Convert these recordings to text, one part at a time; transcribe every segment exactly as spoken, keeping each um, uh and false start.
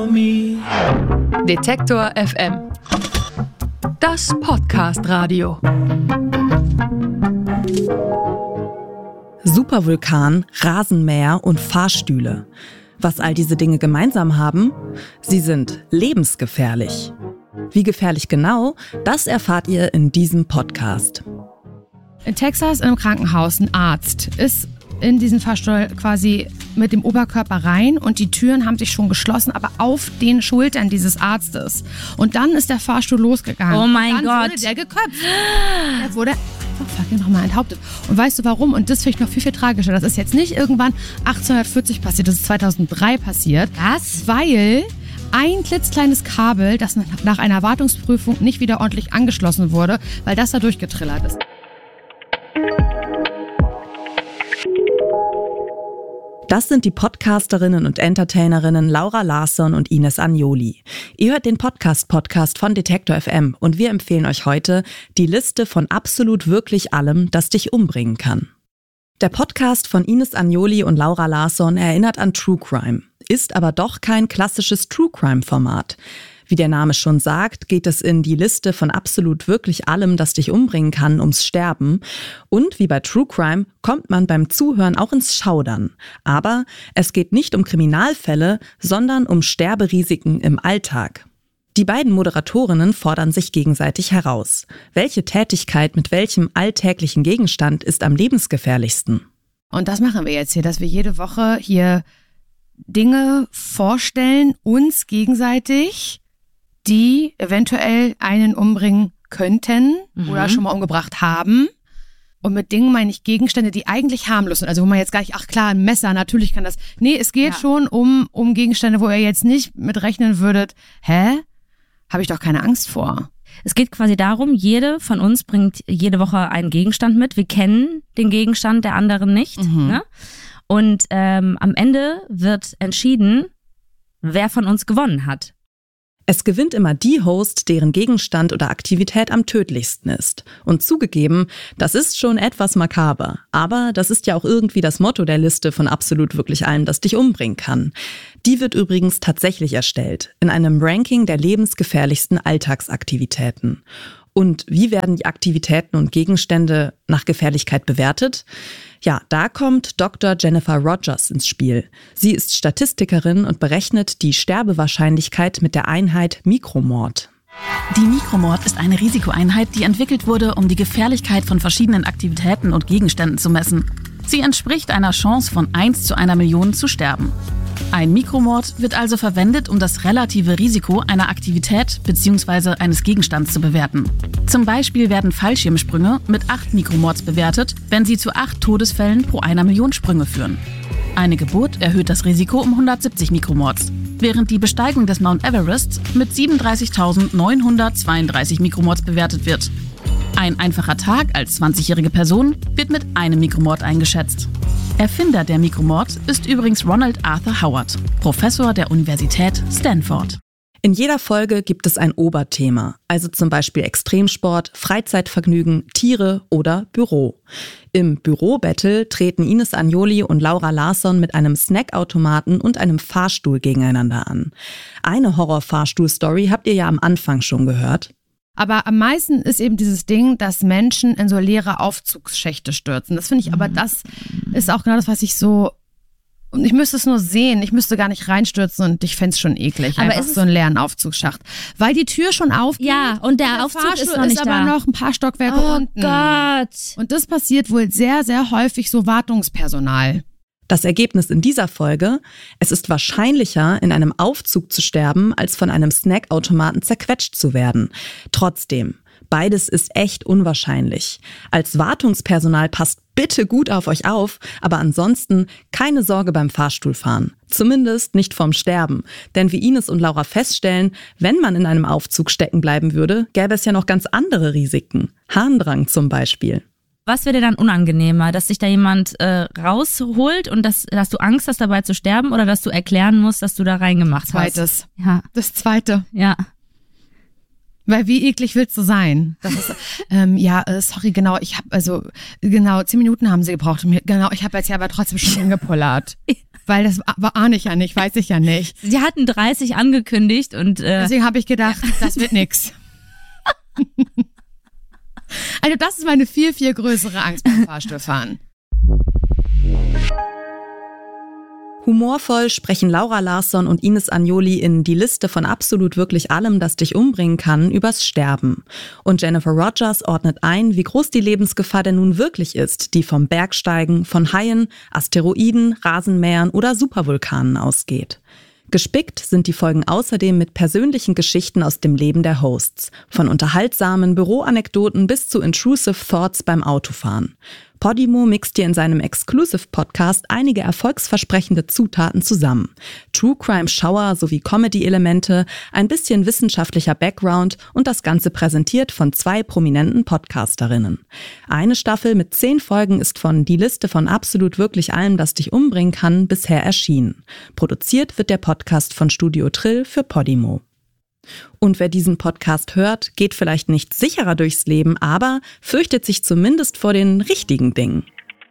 Detektor F M. Das Podcast-Radio. Supervulkan, Rasenmäher und Fahrstühle. Was all diese Dinge gemeinsam haben? Sie sind lebensgefährlich. Wie gefährlich genau, das erfahrt ihr in diesem Podcast. In Texas im Krankenhaus ein Arzt ist in diesen Fahrstuhl quasi mit dem Oberkörper rein und die Türen haben sich schon geschlossen, aber auf den Schultern dieses Arztes. Und dann ist der Fahrstuhl losgegangen. Oh mein und dann Gott. wurde der geköpft. Der wurde einfach fucking nochmal enthauptet. Und weißt du warum? Und das finde ich noch viel, viel tragischer. Das ist jetzt nicht irgendwann achtzehnhundertvierzig passiert, das ist zweitausenddrei passiert. Was? Weil ein klitzekleines Kabel, das nach einer Wartungsprüfung nicht wieder ordentlich angeschlossen wurde, weil das da durchgetrillert ist. Das sind die Podcasterinnen und Entertainerinnen Laura Larsson und Ines Agnoli. Ihr hört den Podcast-Podcast von Detektor F M und wir empfehlen euch heute die Liste von absolut wirklich allem, das dich umbringen kann. Der Podcast von Ines Agnoli und Laura Larsson erinnert an True Crime, ist aber doch kein klassisches True Crime-Format. Wie der Name schon sagt, geht es in die Liste von absolut wirklich allem, das dich umbringen kann, ums Sterben. Und wie bei True Crime kommt man beim Zuhören auch ins Schaudern. Aber es geht nicht um Kriminalfälle, sondern um Sterberisiken im Alltag. Die beiden Moderatorinnen fordern sich gegenseitig heraus. Welche Tätigkeit mit welchem alltäglichen Gegenstand ist am lebensgefährlichsten? Und das machen wir jetzt hier, dass wir jede Woche hier Dinge vorstellen, uns gegenseitig, die eventuell einen umbringen könnten mhm. oder schon mal umgebracht haben. Und mit Dingen meine ich Gegenstände, die eigentlich harmlos sind. Also wo man jetzt gar nicht, ach klar, ein Messer, natürlich kann das. Nee, es geht ja. schon um, um Gegenstände, wo ihr jetzt nicht mit rechnen würdet, hä? Habe ich doch keine Angst vor. Es geht quasi darum, jede von uns bringt jede Woche einen Gegenstand mit. Wir kennen den Gegenstand der anderen nicht. Mhm. Ne? Und ähm, am Ende wird entschieden, wer von uns gewonnen hat. Es gewinnt immer die Host, deren Gegenstand oder Aktivität am tödlichsten ist. Und zugegeben, das ist schon etwas makaber. Aber das ist ja auch irgendwie das Motto der Liste von absolut wirklich allem, das dich umbringen kann. Die wird übrigens tatsächlich erstellt, in einem Ranking der lebensgefährlichsten Alltagsaktivitäten. Und wie werden die Aktivitäten und Gegenstände nach Gefährlichkeit bewertet? Ja, da kommt Doktor Jennifer Rogers ins Spiel. Sie ist Statistikerin und berechnet die Sterbewahrscheinlichkeit mit der Einheit Mikromort. Die Mikromort ist eine Risikoeinheit, die entwickelt wurde, um die Gefährlichkeit von verschiedenen Aktivitäten und Gegenständen zu messen. Sie entspricht einer Chance von eins zu einer Million zu sterben. Ein Mikromort wird also verwendet, um das relative Risiko einer Aktivität bzw. eines Gegenstands zu bewerten. Zum Beispiel werden Fallschirmsprünge mit acht Mikromorts bewertet, wenn sie zu acht Todesfällen pro einer Million Sprünge führen. Eine Geburt erhöht das Risiko um hundertsiebzig Mikromorts, während die Besteigung des Mount Everest mit siebenunddreißigtausendneunhundertzweiunddreißig Mikromorts bewertet wird. Ein einfacher Tag als zwanzigjährige Person wird mit einem Mikromort eingeschätzt. Erfinder der Mikromort ist übrigens Ronald Arthur Howard, Professor der Universität Stanford. In jeder Folge gibt es ein Oberthema, also zum Beispiel Extremsport, Freizeitvergnügen, Tiere oder Büro. Im Büro-Battle treten Ines Agnoli und Laura Larsson mit einem Snackautomaten und einem Fahrstuhl gegeneinander an. Eine Horror-Fahrstuhl-Story habt ihr ja am Anfang schon gehört. Aber am meisten ist eben dieses Ding, dass Menschen in so leere Aufzugsschächte stürzen. Das finde ich, aber das ist auch genau das, was ich so, und ich müsste es nur sehen, ich müsste gar nicht reinstürzen und ich fände es schon eklig, aber einfach so einen leeren Aufzugsschacht. Weil die Tür schon aufgeht. Ja, und der, der Aufzug Fahrstuhl ist noch nicht ist aber da. noch ein paar Stockwerke oh unten. Oh Gott. Und das passiert wohl sehr, sehr häufig so Wartungspersonal. Das Ergebnis in dieser Folge: Es ist wahrscheinlicher, in einem Aufzug zu sterben, als von einem Snackautomaten zerquetscht zu werden. Trotzdem, beides ist echt unwahrscheinlich. Als Wartungspersonal passt bitte gut auf euch auf, aber ansonsten keine Sorge beim Fahrstuhlfahren. Zumindest nicht vorm Sterben. Denn wie Ines und Laura feststellen, wenn man in einem Aufzug stecken bleiben würde, gäbe es ja noch ganz andere Risiken. Harndrang zum Beispiel. Was wäre dir dann unangenehmer, dass dich da jemand äh, rausholt und dass, dass du Angst hast, dabei zu sterben, oder dass du erklären musst, dass du da reingemacht hast? Zweites. Ja. Das Zweite. Ja. Weil wie eklig willst du sein? Das ist, ähm, ja, äh, sorry, genau, ich habe, also, genau, zehn Minuten haben sie gebraucht. Um, genau, ich habe jetzt ja aber trotzdem schon hingepullert. Weil das war ahne ich ja nicht, weiß ich ja nicht. Sie hatten dreißig angekündigt und äh, deswegen habe ich gedacht, ja. das wird nix. Also das ist meine viel, viel größere Angst beim Fahrstuhlfahren. Humorvoll sprechen Laura Larsson und Ines Agnoli in Die Liste von absolut wirklich allem, das dich umbringen kann, übers Sterben. Und Jennifer Rogers ordnet ein, wie groß die Lebensgefahr denn nun wirklich ist, die vom Bergsteigen, von Haien, Asteroiden, Rasenmähern oder Supervulkanen ausgeht. Gespickt sind die Folgen außerdem mit persönlichen Geschichten aus dem Leben der Hosts. Von unterhaltsamen Büroanekdoten bis zu intrusive Thoughts beim Autofahren. Podimo mixt dir in seinem Exclusive-Podcast einige erfolgsversprechende Zutaten zusammen. True Crime Schauer sowie Comedy-Elemente, ein bisschen wissenschaftlicher Background und das Ganze präsentiert von zwei prominenten Podcasterinnen. Eine Staffel mit zehn Folgen ist von Die Liste von absolut wirklich allem, das dich umbringen kann, bisher erschienen. Produziert wird der Podcast von Studio Trill für Podimo. Und wer diesen Podcast hört, geht vielleicht nicht sicherer durchs Leben, aber fürchtet sich zumindest vor den richtigen Dingen.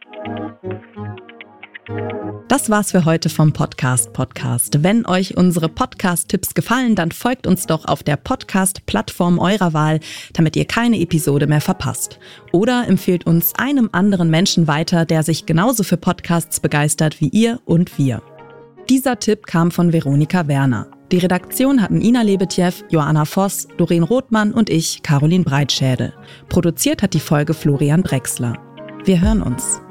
Das war's für heute vom Podcast Podcast. Wenn euch unsere Podcast-Tipps gefallen, dann folgt uns doch auf der Podcast-Plattform eurer Wahl, damit ihr keine Episode mehr verpasst. Oder empfehlt uns einem anderen Menschen weiter, der sich genauso für Podcasts begeistert wie ihr und wir. Dieser Tipp kam von Veronika Werner. Die Redaktion hatten Ina Lebetjew, Joanna Voss, Doreen Rothmann und ich, Caroline Breitschädel. Produziert hat die Folge Florian Drexler. Wir hören uns.